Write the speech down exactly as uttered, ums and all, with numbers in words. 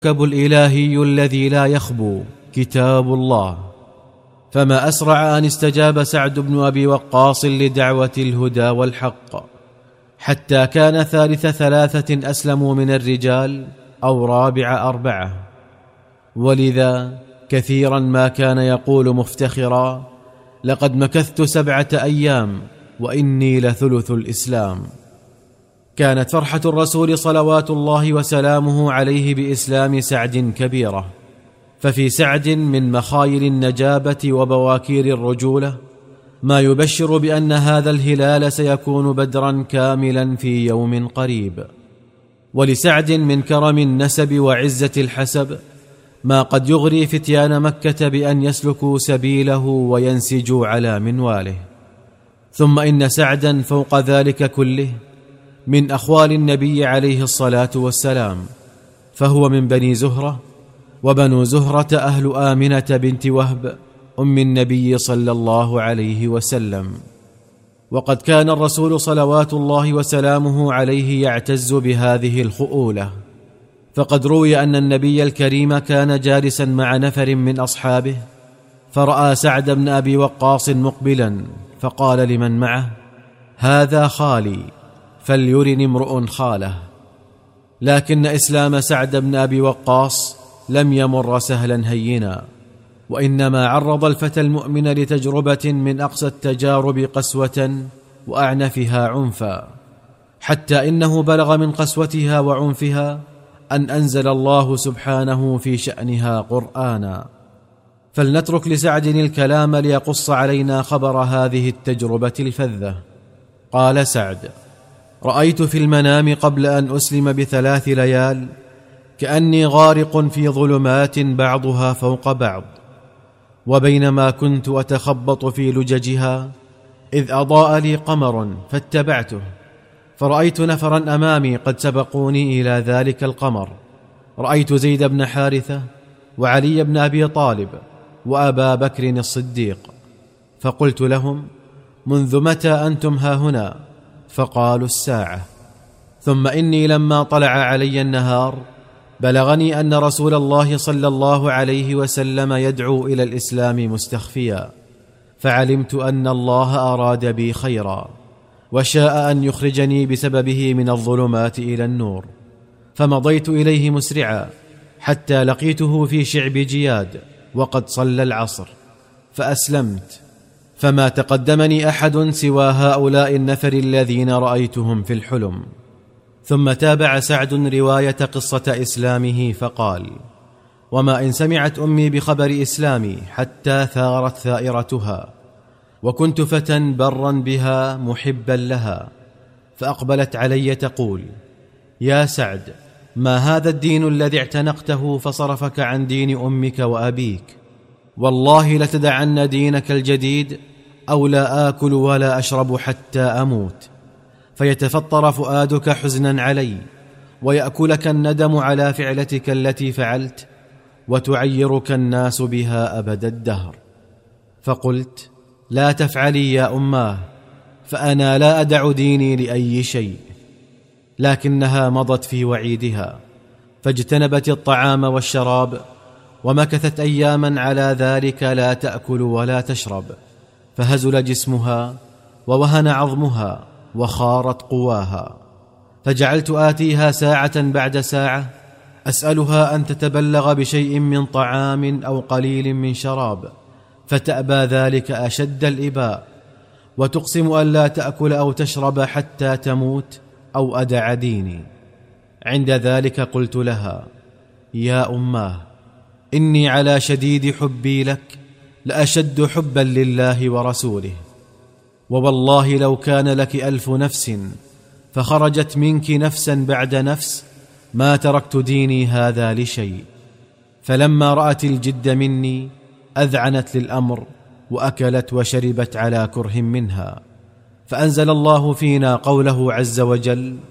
المركب الإلهي الذي لا يخبو كتاب الله. فما أسرع أن استجاب سعد بن أبي وقاص لدعوة الهدى والحق، حتى كان ثالث ثلاثة أسلموا من الرجال أو رابع أربعة. ولذا كثيرا ما كان يقول مفتخرا: لقد مكثت سبعة أيام وإني لثلث الإسلام. كانت فرحة الرسول صلوات الله وسلامه عليه بإسلام سعد كبيرة، ففي سعد من مخايل النجابة وبواكير الرجولة ما يبشر بأن هذا الهلال سيكون بدرا كاملا في يوم قريب. ولسعد من كرم النسب وعزة الحسب ما قد يغري فتيان مكة بأن يسلكوا سبيله وينسجوا على منواله. ثم إن سعدا فوق ذلك كله من أخوال النبي عليه الصلاة والسلام، فهو من بني زهرة، وبنو زهرة أهل آمنة بنت وهب أم النبي صلى الله عليه وسلم. وقد كان الرسول صلوات الله وسلامه عليه يعتز بهذه الخؤولة، فقد روي أن النبي الكريم كان جالسا مع نفر من أصحابه، فرأى سعد بن أبي وقاص مقبلا، فقال لمن معه: هذا خالي، فليرن امرؤ خاله. لكن إسلام سعد بن أبي وقاص لم يمر سهلا هينا، وإنما عرض الفتى المؤمن لتجربة من أقصى التجارب قسوة وأعنفها عنفا، حتى إنه بلغ من قسوتها وعنفها أن أنزل الله سبحانه في شأنها قرآنا. فلنترك لسعد الكلام ليقص علينا خبر هذه التجربة الفذة. قال سعد: رأيت في المنام قبل أن أسلم بثلاث ليال كأني غارق في ظلمات بعضها فوق بعض، وبينما كنت أتخبط في لججها إذ أضاء لي قمر فاتبعته، فرأيت نفرا أمامي قد سبقوني إلى ذلك القمر. رأيت زيد بن حارثة وعلي بن أبي طالب وأبا بكر الصديق، فقلت لهم: منذ متى أنتم هاهنا؟ فقالوا: الساعة. ثم إني لما طلع علي النهار بلغني أن رسول الله صلى الله عليه وسلم يدعو إلى الإسلام مستخفيا، فعلمت أن الله أراد بي خيرا وشاء أن يخرجني بسببه من الظلمات إلى النور، فمضيت إليه مسرعا حتى لقيته في شعب جياد وقد صلى العصر، فأسلمت، فما تقدمني أحد سوى هؤلاء النفر الذين رأيتهم في الحلم. ثم تابع سعد رواية قصة إسلامه فقال: وما إن سمعت أمي بخبر إسلامي حتى ثارت ثائرتها، وكنت فتى برا بها محبا لها، فأقبلت علي تقول: يا سعد، ما هذا الدين الذي اعتنقته فصرفك عن دين أمك وأبيك؟ والله لتدعن دينك الجديد أو لا آكل ولا أشرب حتى أموت، فيتفطر فؤادك حزنا علي، ويأكلك الندم على فعلتك التي فعلت، وتعيرك الناس بها أبد الدهر. فقلت: لا تفعلي يا أماه، فأنا لا أدع ديني لأي شيء. لكنها مضت في وعيدها، فاجتنبت الطعام والشراب، ومكثت أياما على ذلك لا تأكل ولا تشرب، فهزل جسمها ووهن عظمها وخارت قواها. فجعلت آتيها ساعة بعد ساعة أسألها أن تتبلغ بشيء من طعام أو قليل من شراب، فتأبى ذلك أشد الإباء، وتقسم أن لا تأكل أو تشرب حتى تموت أو أدع ديني. عند ذلك قلت لها: يا أماه، إني على شديد حبي لك لأشد حبا لله ورسوله، ووالله لو كان لك ألف نفس فخرجت منك نفسا بعد نفس ما تركت ديني هذا لشيء. فلما رأت الجد مني أذعنت للأمر، وأكلت وشربت على كره منها. فأنزل الله فينا قوله عز وجل: